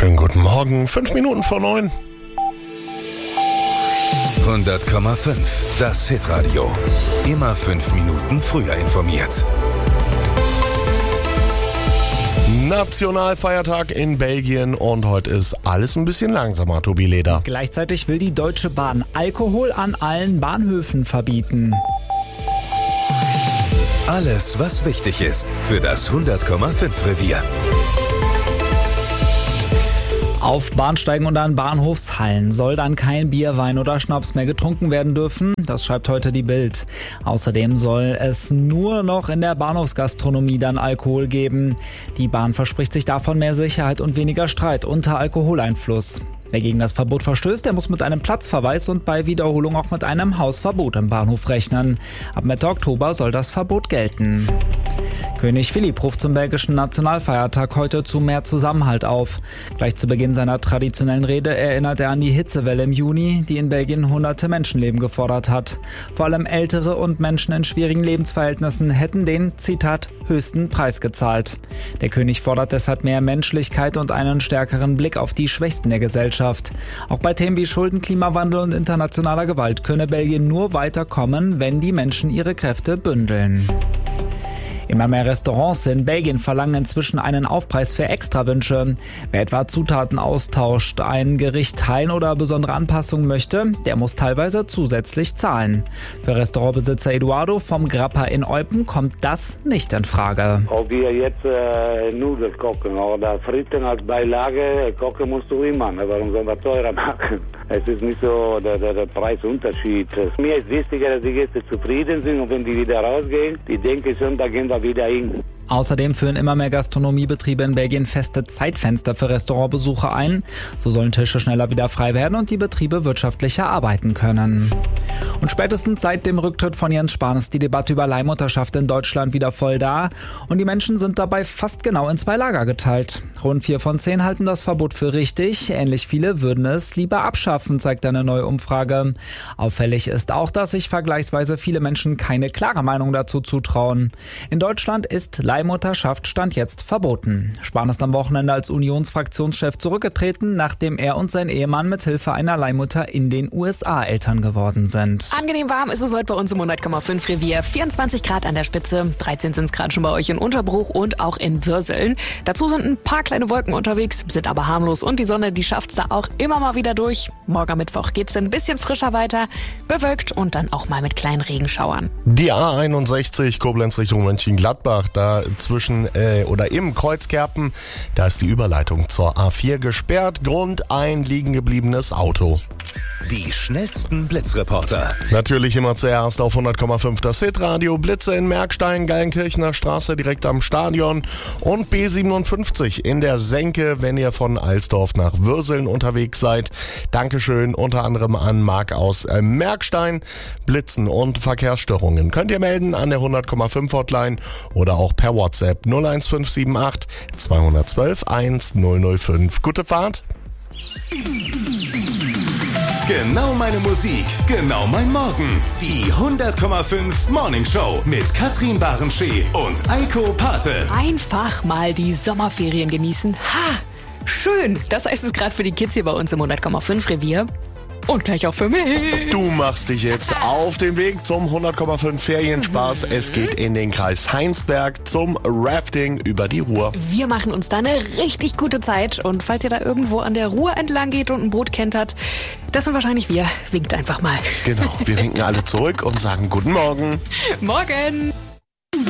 Schönen guten Morgen, 5 Minuten vor 9. 100,5, das Hitradio. Immer 5 Minuten früher informiert. Nationalfeiertag in Belgien und heute ist alles ein bisschen langsamer, Tobi Leder. Gleichzeitig will die Deutsche Bahn Alkohol an allen Bahnhöfen verbieten. Alles, was wichtig ist für das 100,5 Revier. Auf Bahnsteigen und an Bahnhofshallen soll dann kein Bier, Wein oder Schnaps mehr getrunken werden dürfen. Das schreibt heute die Bild. Außerdem soll es nur noch in der Bahnhofsgastronomie dann Alkohol geben. Die Bahn verspricht sich davon mehr Sicherheit und weniger Streit unter Alkoholeinfluss. Wer gegen das Verbot verstößt, der muss mit einem Platzverweis und bei Wiederholung auch mit einem Hausverbot im Bahnhof rechnen. Ab Mitte Oktober soll das Verbot gelten. König Philipp ruft zum belgischen Nationalfeiertag heute zu mehr Zusammenhalt auf. Gleich zu Beginn seiner traditionellen Rede erinnert er an die Hitzewelle im Juni, die in Belgien hunderte Menschenleben gefordert hat. Vor allem Ältere und Menschen in schwierigen Lebensverhältnissen hätten den, Zitat, höchsten Preis gezahlt. Der König fordert deshalb mehr Menschlichkeit und einen stärkeren Blick auf die Schwächsten der Gesellschaft. Auch bei Themen wie Schulden, Klimawandel und internationaler Gewalt könne Belgien nur weiterkommen, wenn die Menschen ihre Kräfte bündeln. Immer mehr Restaurants in Belgien verlangen inzwischen einen Aufpreis für Extrawünsche. Wer etwa Zutaten austauscht, ein Gericht teilen oder besondere Anpassungen möchte, der muss teilweise zusätzlich zahlen. Für Restaurantbesitzer Eduardo vom Grappa in Eupen kommt das nicht in Frage. Ob wir jetzt Nudeln kochen oder Fritten als Beilage, kochen musst du immer. Warum sollen wir teurer machen? Es ist nicht so der Preisunterschied. Mir ist wichtiger, dass die Gäste zufrieden sind und wenn die wieder rausgehen, die denken schon, da gehen wir wieder hin. Außerdem führen immer mehr Gastronomiebetriebe in Belgien feste Zeitfenster für Restaurantbesuche ein. So sollen Tische schneller wieder frei werden und die Betriebe wirtschaftlicher arbeiten können. Und spätestens seit dem Rücktritt von Jens Spahn ist die Debatte über Leihmutterschaft in Deutschland wieder voll da. Und die Menschen sind dabei fast genau in 2 Lager geteilt. Rund 4 von 10 halten das Verbot für richtig. Ähnlich viele würden es lieber abschaffen, zeigt eine neue Umfrage. Auffällig ist auch, dass sich vergleichsweise viele Menschen keine klare Meinung dazu zutrauen. In Deutschland ist Leihmutterschaft stand jetzt verboten. Spahn ist am Wochenende als Unionsfraktionschef zurückgetreten, nachdem er und sein Ehemann mit Hilfe einer Leihmutter in den USA Eltern geworden sind. Angenehm warm ist es heute bei uns im 100,5 Revier. 24 Grad an der Spitze, 13 sind es gerade schon bei euch in Unterbruch und auch in Würseln. Dazu sind ein paar kleine Wolken unterwegs, sind aber harmlos und die Sonne, die schafft's da auch immer mal wieder durch. Morgen am Mittwoch geht's ein bisschen frischer weiter, bewölkt und dann auch mal mit kleinen Regenschauern. Die A61 Koblenz Richtung Mönchengladbach, da zwischen oder im Kreuzkerpen, da ist die Überleitung zur A4 gesperrt. Grund ein liegen gebliebenes Auto. Die schnellsten Blitzreporter. Natürlich immer zuerst auf 100,5 das Hitradio. Blitze in Merkstein, Geilenkirchener Straße direkt am Stadion und B57 in der Senke, wenn ihr von Alsdorf nach Würseln unterwegs seid. Dankeschön unter anderem an Marc aus Merkstein. Blitzen und Verkehrsstörungen könnt ihr melden an der 100,5 Hotline oder auch per WhatsApp 01578 212 1005. Gute Fahrt! Genau meine Musik, genau mein Morgen. Die 100,5 Morning Show mit Katrin Barenschee und Eiko Pate. Einfach mal die Sommerferien genießen. Ha! Schön! Das heißt es gerade für die Kids hier bei uns im 100,5 Revier. Und gleich auch für mich. Du machst dich jetzt auf den Weg zum 100,5 Ferienspaß. Es geht in den Kreis Heinsberg zum Rafting über die Ruhr. Wir machen uns da eine richtig gute Zeit. Und falls ihr da irgendwo an der Ruhr entlang geht und ein Boot kentert, das sind wahrscheinlich wir. Winkt einfach mal. Genau, wir winken alle zurück und sagen guten Morgen. Morgen!